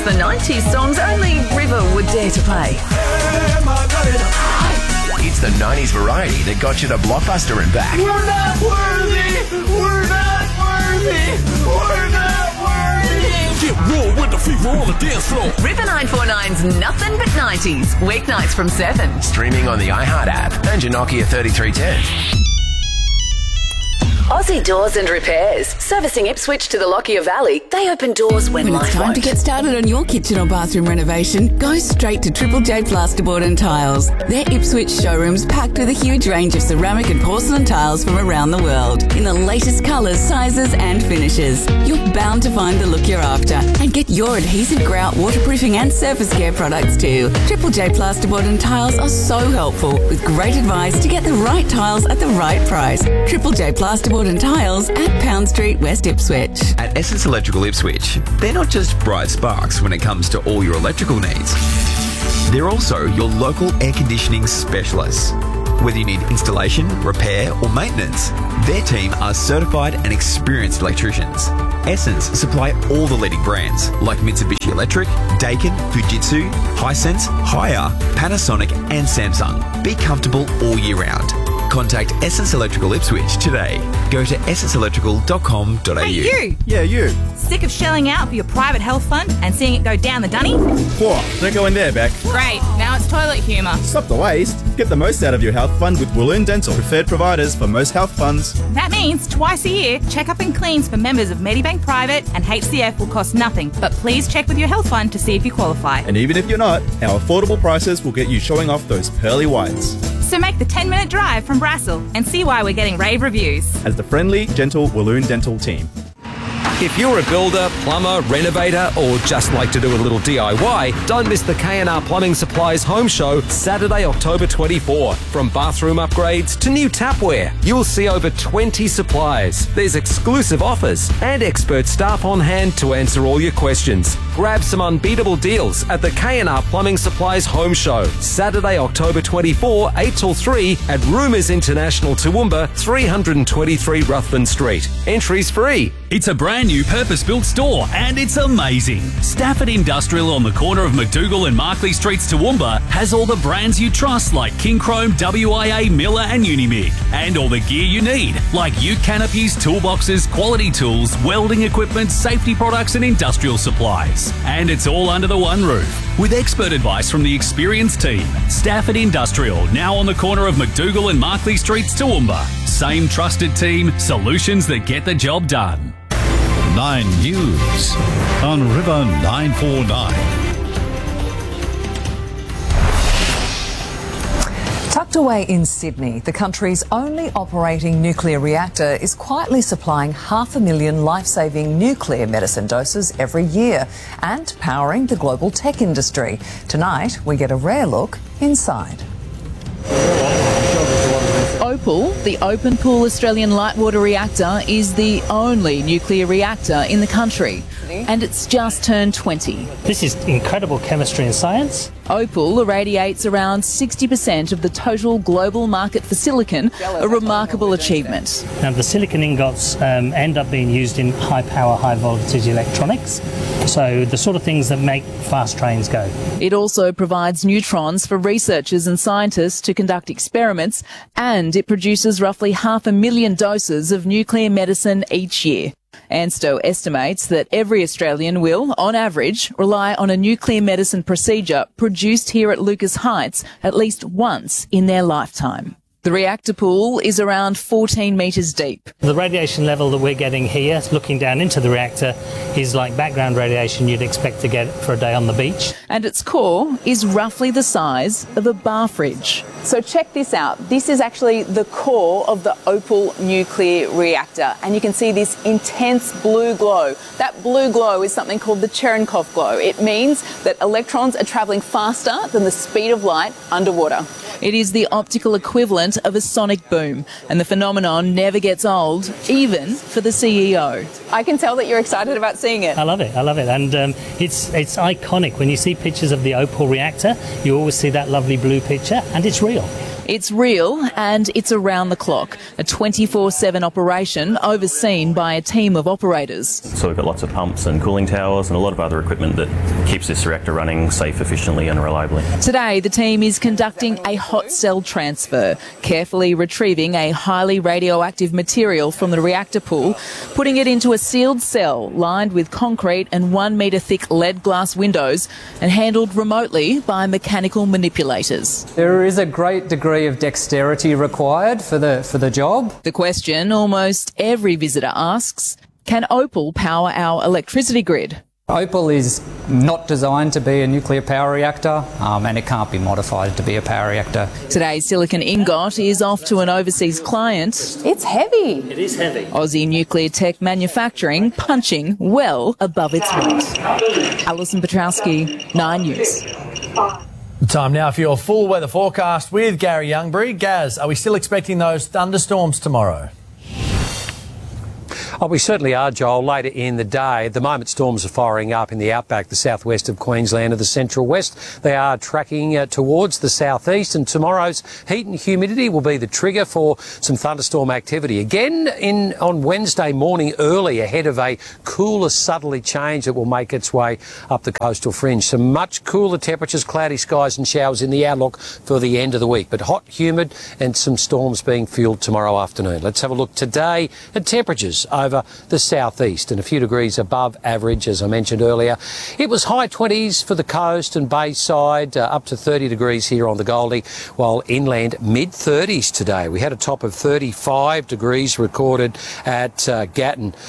the 90s songs only River would dare to play. It's the 90s variety that got you to Blockbuster and back. We're not worthy! We're not worthy! We're not worthy! Get raw with the fever on the dance floor. River 949's Nothing But 90s, weeknights from 7. Streaming on the iHeart app and your Nokia 3310. Aussie Doors and Repairs. Servicing Ipswich to the Lockyer Valley. They open doors when it's life time won't. to get started on your kitchen or bathroom renovation, go straight to Triple J Plasterboard and Tiles. Their Ipswich showroom's packed with a huge range of ceramic and porcelain tiles from around the world in the latest colours, sizes and finishes. You're bound to find the look you're after and get your adhesive grout, waterproofing and surface care products too. Triple J Plasterboard and Tiles are so helpful with great advice to get the right tiles at the right price. Triple J Plasterboard and Tiles at Pound Street, West Ipswich. At Essence Electrical Ipswich, they're not just bright sparks when it comes to all your electrical needs. They're also your local air conditioning specialists. Whether you need installation, repair or maintenance, their team are certified and experienced electricians. Essence supply all the leading brands like Mitsubishi Electric, Daikin, Fujitsu, Hisense, Haier, Panasonic and Samsung. Be comfortable all year round. Contact Essence Electrical Ipswich today. Go to essenceelectrical.com.au. Hey, you! Yeah, you. Sick of shelling out for your private health fund and seeing it go down the dunny? Whoa, don't go in there, Beck. Great, now it's toilet humour. Stop the waste. Get the most out of your health fund with Wooloon Dental, preferred providers for most health funds. That means twice a year, check-up and cleans for members of Medibank Private and HCF will cost nothing. But please check with your health fund to see if you qualify. And even if you're not, our affordable prices will get you showing off those pearly whites. So make the 10-minute drive from Brassel and see why we're getting rave reviews. As the friendly, gentle Wooloon Dental team. If you're a builder, plumber, renovator, or just like to do a little DIY, don't miss the K&R Plumbing Supplies Home Show Saturday, October 24. From bathroom upgrades to new tapware, you'll see over 20 suppliers. There's exclusive offers and expert staff on hand to answer all your questions. Grab some unbeatable deals at the K&R Plumbing Supplies Home Show Saturday, October 24, 8 till 3 at Rumours International Toowoomba, 323 Ruthven Street. Entries free. It's a brand new purpose-built store and it's amazing. Stafford Industrial on the corner of McDougall and Markley Streets, Toowoomba has all the brands you trust like King Chrome, WIA, Miller and Unimig. And all the gear you need like ute canopies, toolboxes, quality tools, welding equipment, safety products and industrial supplies. And it's all under the one roof with expert advice from the experienced team. Stafford Industrial, now on the corner of McDougall and Markley Streets, Toowoomba. Same trusted team, solutions that get the job done. 9 News on River 949. Tucked away in Sydney, the country's only operating nuclear reactor is quietly supplying 500,000 life-saving nuclear medicine doses every year and powering the global tech industry. Tonight, we get a rare look inside. Opal, the open pool Australian light water reactor, is the only nuclear reactor in the country. And it's just turned 20. This is incredible chemistry and science. Opal irradiates around 60% of the total global market for silicon, a remarkable achievement. Now, the silicon ingots end up being used in high power, high voltage electronics. So the sort of things that make fast trains go. It also provides neutrons for researchers and scientists to conduct experiments, and it produces roughly 500,000 doses of nuclear medicine each year. ANSTO estimates that every Australian will, on average, rely on a nuclear medicine procedure produced here at Lucas Heights at least once in their lifetime. The reactor pool is around 14 metres deep. The radiation level that we're getting here, looking down into the reactor, is like background radiation you'd expect to get for a day on the beach. And its core is roughly the size of a bar fridge. So check this out. This is actually the core of the Opal nuclear reactor. And you can see this intense blue glow. That blue glow is something called the Cherenkov glow. It means that electrons are travelling faster than the speed of light underwater. It is the optical equivalent of a sonic boom, and the phenomenon never gets old, even for the CEO. I can tell that you're excited about seeing it. I love it, and it's iconic. When you see pictures of the Opal reactor, you always see that lovely blue picture, and it's real. It's real and it's around the clock. A 24/7 operation overseen by a team of operators. So we've got lots of pumps and cooling towers and a lot of other equipment that keeps this reactor running safe, efficiently and reliably. Today, the team is conducting a hot cell transfer, carefully retrieving a highly radioactive material from the reactor pool, putting it into a sealed cell lined with concrete and 1 metre thick lead glass windows and handled remotely by mechanical manipulators. There is a great degree of dexterity required for the job. The question almost every visitor asks, can Opal power our electricity grid? Opal is not designed to be a nuclear power reactor and it can't be modified to be a power reactor. Today's silicon ingot is off to an overseas client. It's heavy. It is heavy. Aussie Nuclear Tech Manufacturing punching well above its weight. Alison Petrowski, 9 News. Time now for your full weather forecast with Gary Youngbury. Gaz, are we still expecting those thunderstorms tomorrow? Oh, we certainly are, Joel, later in the day. At the moment, storms are firing up in the outback, the southwest of Queensland and the central west. They are tracking towards the southeast, and tomorrow's heat and humidity will be the trigger for some thunderstorm activity. Again, on Wednesday morning early, ahead of a cooler southerly change that will make its way up the coastal fringe. Some much cooler temperatures, cloudy skies and showers in the outlook for the end of the week, but hot, humid and some storms being fueled tomorrow afternoon. Let's have a look today at temperatures over the southeast and a few degrees above average, as I mentioned earlier. It was high 20s for the coast and Bayside, up to 30 degrees here on the Goldie, while inland mid-30s today. We had a top of 35 degrees recorded at Gatton.